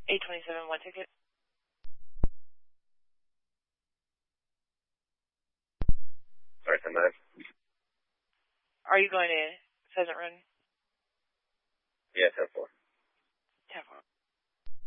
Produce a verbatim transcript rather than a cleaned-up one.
eight twenty-seven, what ticket? Sorry, ten nine. Are you going to Pheasant Run? Yeah, ten four.